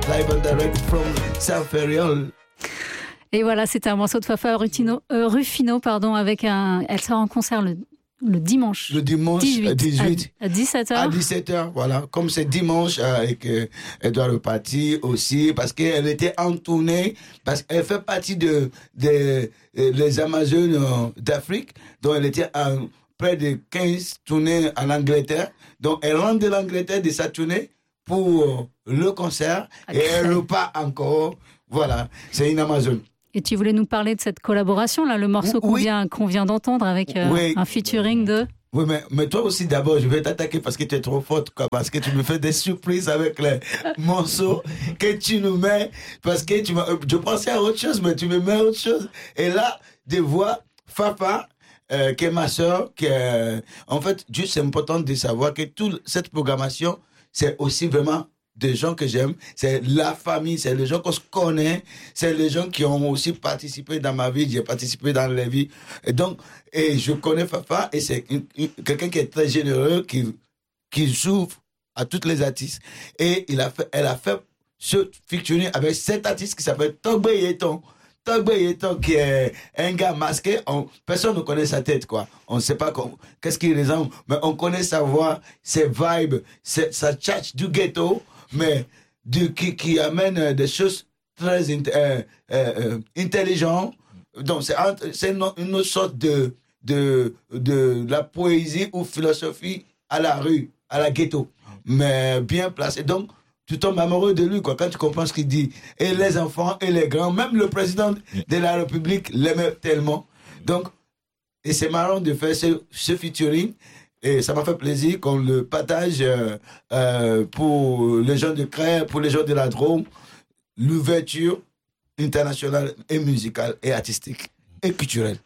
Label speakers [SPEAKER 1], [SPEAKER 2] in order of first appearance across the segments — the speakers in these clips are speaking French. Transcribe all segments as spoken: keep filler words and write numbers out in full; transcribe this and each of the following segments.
[SPEAKER 1] live and direct from Saint-Ferréol.
[SPEAKER 2] Et voilà, c'était un morceau de Fafa Rufino, euh, Rufino pardon, avec un. Elle sera en concert le, le dimanche.
[SPEAKER 1] Le dimanche
[SPEAKER 2] dix-huit,
[SPEAKER 1] dix-huit
[SPEAKER 2] à, à dix-sept heures.
[SPEAKER 1] À dix-sept heures, voilà. Comme c'est dimanche, euh, et qu'elle doit repartir aussi, parce qu'elle était en tournée, parce qu'elle fait partie de, de, de les Amazones d'Afrique, donc elle était en près de quinze tournées en Angleterre. Donc elle rentre de l'Angleterre de sa tournée pour le concert, okay. Et elle repart encore. Voilà, c'est une Amazone.
[SPEAKER 2] Et tu voulais nous parler de cette collaboration, là, le morceau qu'on, oui. vient, qu'on vient d'entendre avec euh, oui. un featuring de...
[SPEAKER 1] Oui, mais, mais toi aussi, d'abord, je vais t'attaquer parce que tu es trop forte, quoi, parce que tu me fais des surprises avec les morceaux que tu nous mets, parce que tu m'as, je pensais à autre chose, mais tu me mets autre chose. Et là, de voir Fafa, euh, qui est ma soeur, qui est, en fait, juste c'est important de savoir que toute cette programmation, c'est aussi vraiment des gens que j'aime, c'est la famille, c'est les gens qu'on se connaît, c'est les gens qui ont aussi participé dans ma vie, j'ai participé dans la vie. Et donc, et je connais Fafa, et c'est une, une, quelqu'un qui est très généreux, qui, qui s'ouvre à toutes les artistes. Et il a fait, elle a fait ce featuring avec cet artiste qui s'appelle Togbe Yeton. Togbe Yeton, qui est un gars masqué, on, personne ne connaît sa tête, quoi. On ne sait pas qu'est-ce qu'il ressemble, mais on connaît sa voix, ses vibes, ses, sa tchatch du ghetto, mais du, qui, qui amène des choses très int, euh, euh, intelligentes. Donc, c'est, c'est une, une sorte de, de, de la poésie ou philosophie à la rue, à la ghetto, mais bien placé. Donc, tu tombes amoureux de lui, quoi, quand tu comprends ce qu'il dit. Et les enfants et les grands, même le président de la République l'aimait tellement. Donc, et c'est marrant de faire ce, ce featuring. Et ça m'a fait plaisir qu'on le partage euh, euh, pour les gens de Crète, pour les gens de la Drôme, l'ouverture internationale et musicale et artistique et culturelle.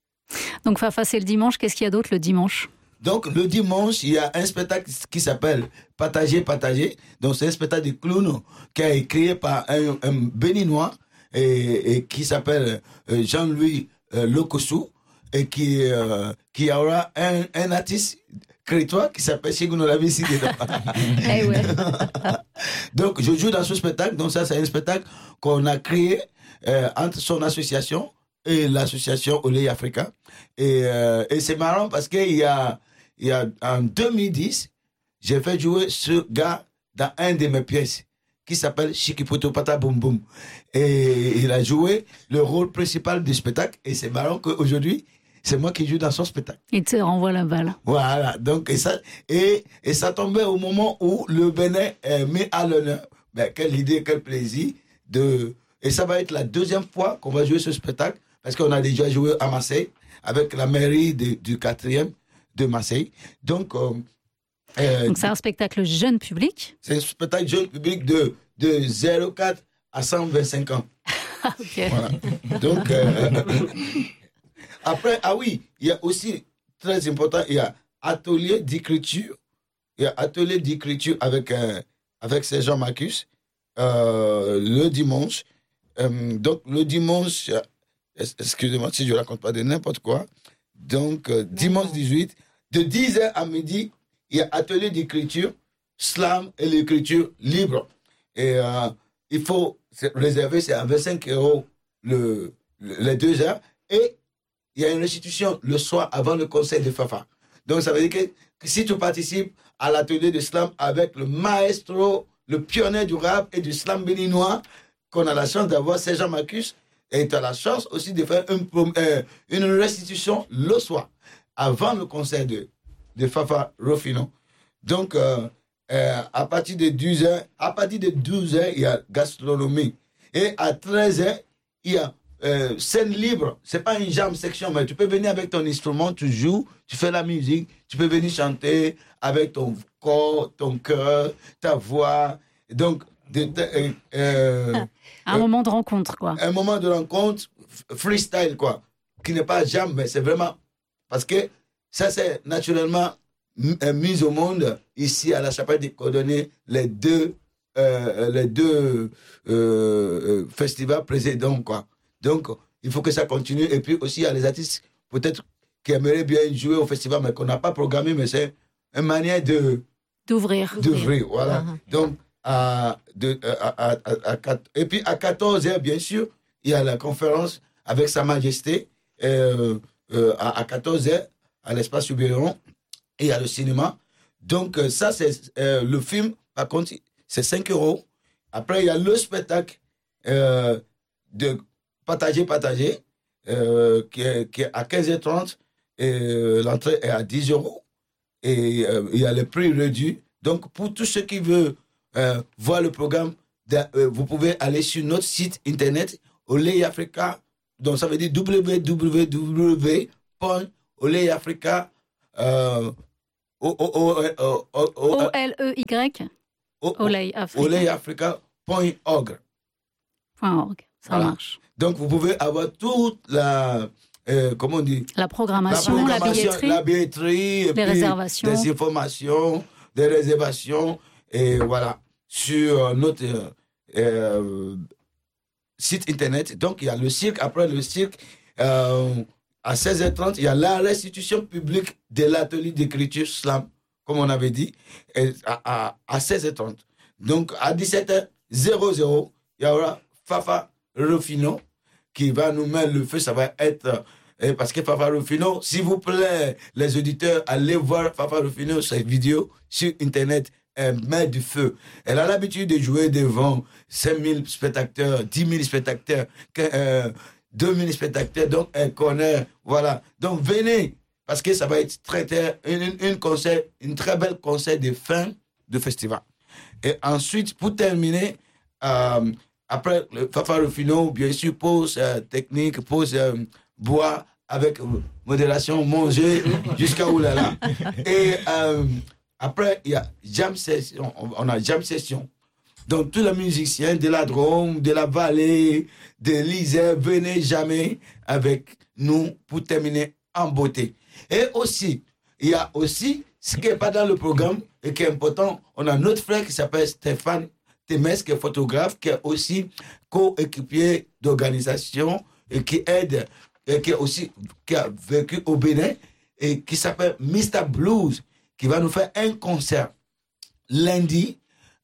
[SPEAKER 2] Donc Fafa, c'est le dimanche. Qu'est-ce qu'il y a d'autre le dimanche ?
[SPEAKER 1] Donc le dimanche, il y a un spectacle qui s'appelle Partager, Partager. Donc c'est un spectacle de clown qui a été créé par un, un Béninois et, et qui s'appelle Jean-Louis euh, Lokossou. Et qui, euh, qui aura un, un artiste crétois qui s'appelle Chiguno Lavisi dedans.
[SPEAKER 2] Eh ouais.
[SPEAKER 1] Donc, je joue dans ce spectacle. Donc, ça, c'est un spectacle qu'on a créé euh, entre son association et l'association Olé Africa. Et, euh, et c'est marrant parce qu'il y a, il y a, en deux mille dix, j'ai fait jouer ce gars dans un de mes pièces qui s'appelle Chikipoto Pata Boum Boum. Et il a joué le rôle principal du spectacle. Et c'est marrant qu'aujourd'hui, c'est moi qui joue dans son spectacle.
[SPEAKER 2] Il te renvoie la balle.
[SPEAKER 1] Voilà. Donc, et ça, et, et ça tombait au moment où le Bénin est mis à l'honneur. Ben, quelle idée, quel plaisir. De... Et ça va être la deuxième fois qu'on va jouer ce spectacle, parce qu'on a déjà joué à Marseille, avec la mairie de, du quatrième de Marseille. Donc, euh, euh,
[SPEAKER 2] Donc, c'est un spectacle jeune public.
[SPEAKER 1] C'est un spectacle jeune public de, de zéro quatre à cent vingt-cinq ans.
[SPEAKER 2] Ok.
[SPEAKER 1] Voilà. Donc, euh, après, ah oui, il y a aussi, très important, il y a atelier d'écriture. Il y a atelier d'écriture avec, euh, avec Sergent Marcus euh, le dimanche. Euh, donc, le dimanche, euh, excusez-moi si je ne raconte pas de n'importe quoi. Donc, euh, dimanche dix-huit, de dix heures à midi, il y a atelier d'écriture, slam et l'écriture libre. Et euh, il faut réserver, c'est à vingt-cinq euros le, le, les deux heures. Et il y a une restitution le soir avant le concert de Fafa. Donc, ça veut dire que, que si tu participes à l'atelier de slam avec le maestro, le pionnier du rap et du slam béninois, qu'on a la chance d'avoir, Sergent Marcus, et tu as la chance aussi de faire une, euh, une restitution le soir, avant le concert de, de Fafa Rufino. Donc, euh, euh, à partir de douze heures, à partir de douze heures, il y a gastronomie. Et à treize heures, il y a Euh, scène libre, c'est pas une jam section, mais tu peux venir avec ton instrument, tu joues, tu fais la musique, tu peux venir chanter avec ton corps, ton cœur, ta voix. Donc, de, de, euh, euh,
[SPEAKER 2] un euh, moment de rencontre, quoi.
[SPEAKER 1] Un moment de rencontre, freestyle, quoi, qui n'est pas jam, mais c'est vraiment parce que ça, c'est naturellement mis au monde ici à la Chapelle des Cordonniers, les deux, euh, les deux euh, festivals précédents, quoi. Donc, il faut que ça continue. Et puis aussi, il y a les artistes, peut-être, qui aimeraient bien jouer au festival, mais qu'on n'a pas programmé, mais c'est une manière de...
[SPEAKER 2] D'ouvrir.
[SPEAKER 1] D'ouvrir, voilà. Uh-huh. Donc, à, de, à, à, à, à, et puis à quatorze heures, bien sûr, il y a la conférence avec Sa Majesté euh, euh, à, à quatorze heures à l'espace Soubeyron. Et il y a le cinéma. Donc, euh, ça, c'est euh, le film. Par contre, c'est cinq euros. Après, il y a le spectacle euh, de Partager, Partager, euh, qui, est, qui est à quinze heures trente. Et euh, l'entrée est à dix euros. Et euh, il y a le prix réduit. Donc, pour tous ceux qui veulent euh, voir le programme, de, euh, vous pouvez aller sur notre site internet, Oley Africa. Donc, ça veut dire w w w point oley africa
[SPEAKER 2] O L E Y Oley Africa.
[SPEAKER 1] oley africa point org.
[SPEAKER 2] Ça voilà. Marche.
[SPEAKER 1] Donc, vous pouvez avoir toute la... Euh, comment on dit
[SPEAKER 2] la programmation, la, programmation, la billetterie,
[SPEAKER 1] la billetterie et
[SPEAKER 2] les
[SPEAKER 1] puis
[SPEAKER 2] réservations.
[SPEAKER 1] Des informations, des réservations. Et voilà, sur notre euh, site internet. Donc, il y a le cirque. Après le cirque, euh, à seize heures trente, il y a la restitution publique de l'atelier d'écriture slam, comme on avait dit, et à, à, à seize heures trente. Donc, à dix-sept heures, il y aura Fafa Rufino qui va nous mettre le feu. Ça va être... Euh, parce que Fafa Rufino, s'il vous plaît, les auditeurs, allez voir Fafa Rufino, sa vidéo sur Internet. Elle met du feu. Elle a l'habitude de jouer devant cinq mille spectateurs, dix mille spectateurs, euh, deux mille spectateurs. Donc, elle connaît. Voilà. Donc, venez. Parce que ça va être très, très, une, une concert, une très belle concert de fin de festival. Et ensuite, pour terminer, euh, après, le Fafa Rufino, bien sûr, pause euh, technique, pause euh, bois avec euh, modération, manger jusqu'à oulala. Et euh, après, il y a jam session. On a jam session. Donc, tous les musiciens de la Drôme, de la Vallée, de l'Isère, venez jamais avec nous pour terminer en beauté. Et aussi, il y a aussi ce qui n'est pas dans le programme et qui est important. On a notre frère qui s'appelle Stéphane Temes, qui est photographe, qui est aussi coéquipier d'organisation et qui aide, et qui, est aussi, qui a vécu au Bénin et qui s'appelle mister Blues, qui va nous faire un concert lundi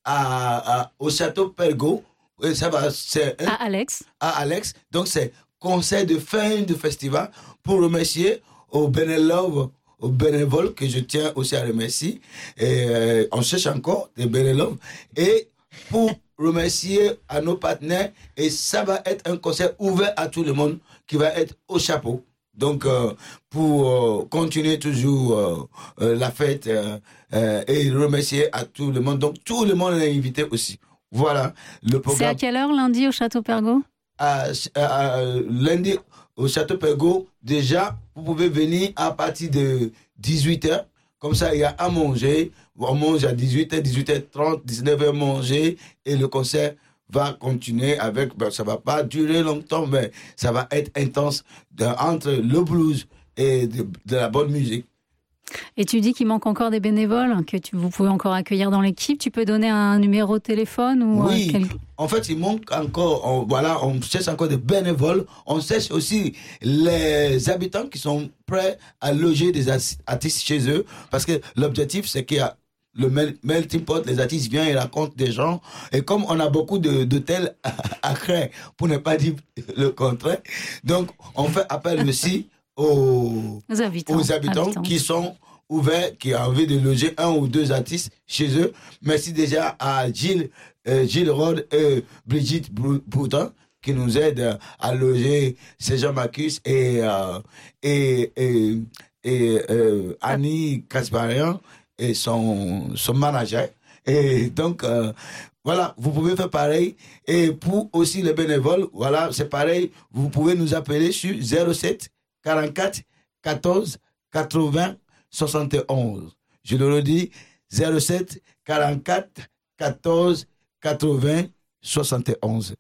[SPEAKER 1] à, à, au Château Pergaud. Et ça va, c'est un,
[SPEAKER 2] à Alex.
[SPEAKER 1] À Alex. Donc, c'est concert de fin de festival pour remercier au bénévoles, aux bénévoles que je tiens aussi à remercier. Et euh, on cherche encore des bénévoles. Et pour remercier à nos partenaires. Et ça va être un concert ouvert à tout le monde qui va être au chapeau. Donc, euh, pour euh, continuer toujours euh, euh, la fête euh, euh, et remercier à tout le monde. Donc, tout le monde est invité aussi. Voilà le programme.
[SPEAKER 2] C'est à quelle heure lundi au Château Pergaud?
[SPEAKER 1] à, à, à, Lundi au Château Pergaud, déjà, vous pouvez venir à partir de dix-huit heures. Comme ça, il y a à manger. On mange à dix-huit heures, dix-huit heures trente, dix-neuf heures manger. Et le concert va continuer avec, ben, ça va pas durer longtemps, mais ça va être intense de, entre le blues et de, de la bonne musique.
[SPEAKER 2] Et tu dis qu'il manque encore des bénévoles que tu, vous pouvez encore accueillir dans l'équipe. Tu peux donner un numéro de téléphone ou
[SPEAKER 1] Oui,
[SPEAKER 2] quel...
[SPEAKER 1] en fait, il manque encore, on, voilà, on cherche encore des bénévoles. On cherche aussi les habitants qui sont prêts à loger des artistes chez eux. Parce que l'objectif, c'est qu'il y a le melting pot, les artistes viennent et racontent des gens. Et comme on a beaucoup de, d'hôtels à créer, pour ne pas dire le contraire, donc on fait appel aussi aux,
[SPEAKER 2] aux habitants,
[SPEAKER 1] aux habitants, habitants qui sont ouverts, qui ont envie de loger un ou deux artistes chez eux. Merci déjà à Gilles, euh, Gilles Rode et Brigitte Boutin qui nous aident à loger Sergent Marcus et, euh, et, et, et euh, Annie Kasparian et son, son manager. Et donc, euh, voilà, vous pouvez faire pareil. Et pour aussi les bénévoles, voilà, c'est pareil. Vous pouvez nous appeler sur zéro sept quarante-quatre quatorze quatre-vingts soixante et onze. Je le redis, zéro sept quarante-quatre quatorze quatre-vingts soixante et onze.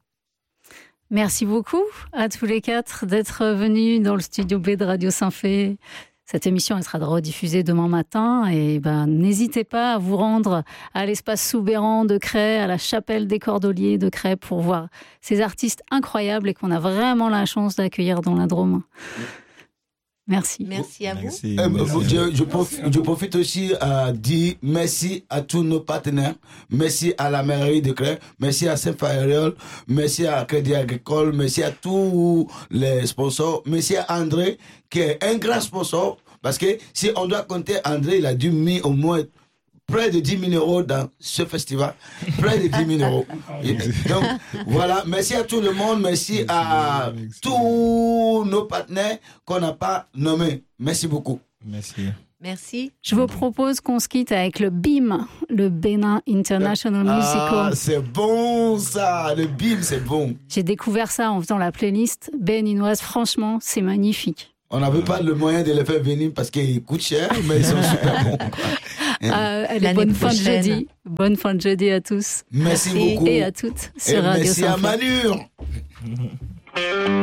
[SPEAKER 2] Merci beaucoup à tous les quatre d'être venus dans le studio B de Radio Saint-Fé. Cette émission elle sera rediffusée demain matin et ben, n'hésitez pas à vous rendre à l'espace Soubeyran de Crest, à la chapelle des Cordeliers de Crest pour voir ces artistes incroyables et qu'on a vraiment la chance d'accueillir dans la Drôme. Merci.
[SPEAKER 3] Merci à
[SPEAKER 4] Merci.
[SPEAKER 3] vous.
[SPEAKER 1] Euh,
[SPEAKER 4] Merci.
[SPEAKER 1] je, je, profite, je profite aussi à dire merci à tous nos partenaires. Merci à la mairie de Claire. Merci à Saint-Faréol. Merci à Crédit Agricole. Merci à tous les sponsors. Merci à André, qui est un grand sponsor. Parce que si on doit compter André, il a dû mettre au moins près de dix mille euros dans ce festival. Près de dix mille euros. Et donc, voilà. Merci à tout le monde. Merci, merci à merci. tous nos partenaires qu'on n'a pas nommés. Merci beaucoup.
[SPEAKER 4] Merci.
[SPEAKER 3] Merci.
[SPEAKER 2] Je vous propose qu'on se quitte avec le B I M, le Benin International
[SPEAKER 1] ah,
[SPEAKER 2] Musical.
[SPEAKER 1] C'est bon ça, le B I M, c'est bon.
[SPEAKER 2] J'ai découvert ça en faisant la playlist béninoise. Franchement, c'est magnifique.
[SPEAKER 1] On n'avait pas le moyen de les faire venir parce qu'ils coûtent cher, mais ils sont super bons.
[SPEAKER 2] Euh, allez, bonne fin de jeudi. Bonne fin de jeudi à tous.
[SPEAKER 1] Merci,
[SPEAKER 3] merci.
[SPEAKER 1] beaucoup.
[SPEAKER 2] Et à toutes sur
[SPEAKER 1] Et
[SPEAKER 2] Radio
[SPEAKER 1] merci
[SPEAKER 2] Saint-Fé.
[SPEAKER 1] à Manur.